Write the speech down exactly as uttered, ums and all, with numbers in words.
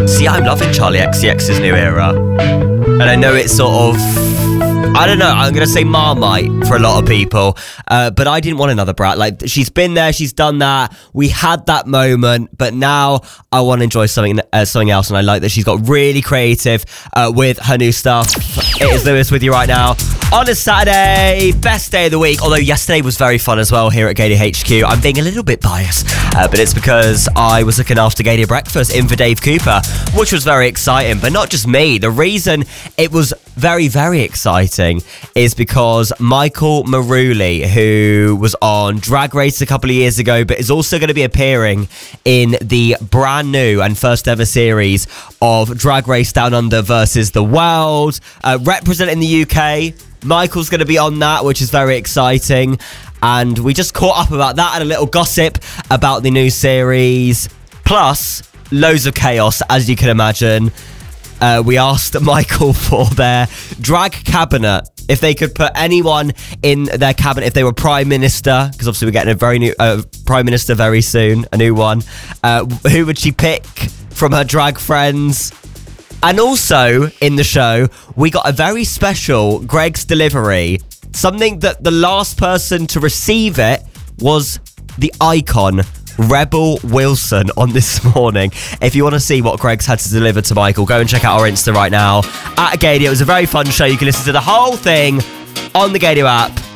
See, I'm loving Charlie X C X's new era. And I know it's sort of, I don't know, I'm going to say Marmite for a lot of people. Uh, but I didn't want another Brat. Like, she's been there, she's done that. We had that moment, but now I want to enjoy something uh, something else. And I like that she's got really creative uh, with her new stuff. It is Lewis with you right now on a Saturday, best day of the week. Although yesterday was very fun as well here at Gadia H Q. I'm being a little bit biased, uh, but it's because I was looking after Gadia Breakfast in for Dave Cooper, which was very exciting. But not just me. The reason it was very, very exciting is because Michael Maruli, who was on Drag Race a couple of years ago, but is also going to be appearing in the brand new and first ever series of Drag Race Down Under versus the World, uh, representing the U K. Michael's going to be on that, which is very exciting. And we just caught up about that and a little gossip about the new series. Plus, loads of chaos, as you can imagine. Uh, we asked Michael for their drag cabinet, if they could put anyone in their cabinet, if they were Prime Minister, because obviously we're getting a very new uh, Prime Minister very soon, a new one. Uh, who would she pick from her drag friends? And also, in the show, we got a very special Greg's Delivery. Something that the last person to receive it was the icon, Rebel Wilson, on This Morning. If you want to see what Greg's had to deliver to Michael, go and check out our Insta right now at Gadia. It was a very fun show. You can listen to the whole thing on the Gadia app.